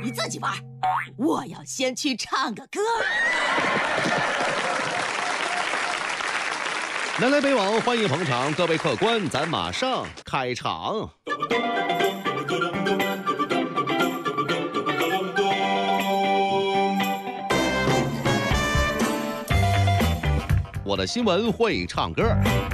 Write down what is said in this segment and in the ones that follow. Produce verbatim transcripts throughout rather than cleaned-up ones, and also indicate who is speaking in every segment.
Speaker 1: 你自己玩，我要先去唱个歌。
Speaker 2: 南来北往，欢迎捧场，各位客官，咱马上开场。我的新闻会唱歌。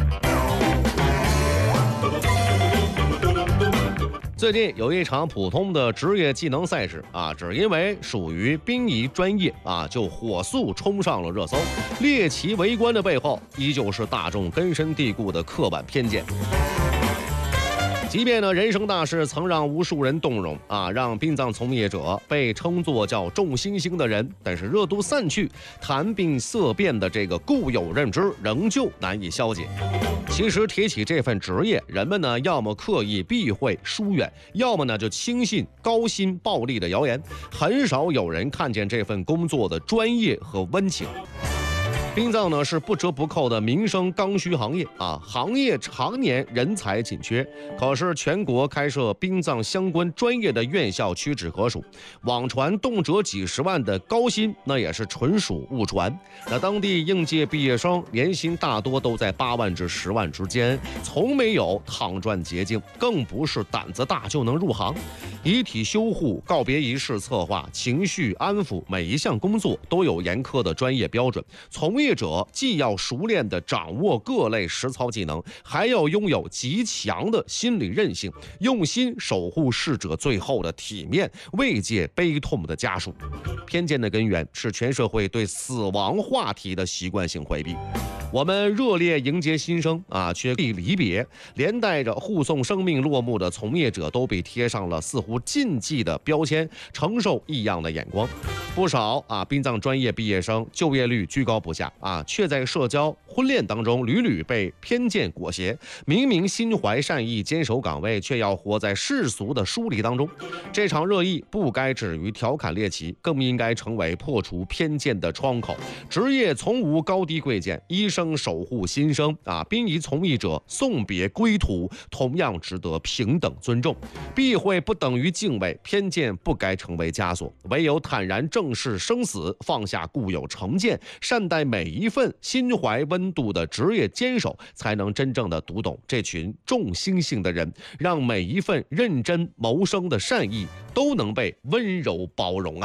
Speaker 2: 最近有一场普通的职业技能赛事啊，只因为属于殡仪专业啊，就火速冲上了热搜。猎奇围观的背后，依旧是大众根深蒂固的刻板偏见。即便呢，人生大事曾让无数人动容啊，让殡葬从业者被称作叫众星星的人，但是热度散去，谈病色变的这个固有认知仍旧难以消解。其实提起这份职业，人们呢要么刻意避讳疏远，要么呢就轻信高薪暴利的谣言，很少有人看见这份工作的专业和温情。殡葬呢是不折不扣的民生刚需行业啊，行业常年人才紧缺，可是全国开设殡葬相关专业的院校屈指可数，网传动辄几十万的高薪，那也是纯属误传。那当地应届毕业生年薪大多都在八万至十万之间，从没有躺赚捷径，更不是胆子大就能入行。遗体修护、告别仪式策划、情绪安抚，每一项工作都有严苛的专业标准，从业者既要熟练地掌握各类实操技能，还要拥有极强的心理韧性，用心守护逝者最后的体面，慰藉悲痛的家属。偏见的根源是全社会对死亡话题的习惯性回避。我们热烈迎接新生啊，却必离别，连带着护送生命落幕的从业者都被贴上了似乎禁忌的标签，承受异样的眼光。不少啊殡葬专业毕业生就业率居高不下啊，却在社交婚恋当中屡屡被偏见裹挟，明明心怀善意坚守岗位，却要活在世俗的疏离当中。这场热议不该止于调侃猎奇，更应该成为破除偏见的窗口。职业从无高低贵贱，医生守护新生啊，殡仪从业者送别归途，同样值得平等尊重。避讳不等于敬畏，偏见不该成为枷锁，唯有坦然正视生死，放下固有成见，善待每一份心怀温度的职业坚守，才能真正的读懂这群众星星的人，让每一份认真谋生的善意都能被温柔包容啊。